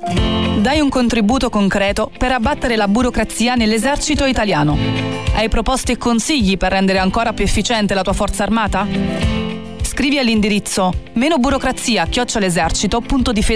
Dai un contributo concreto per abbattere la burocrazia nell'esercito italiano. Hai proposte e consigli per rendere ancora più efficiente la tua forza armata? Scrivi all'indirizzo menoburocrazia@esercito.difesa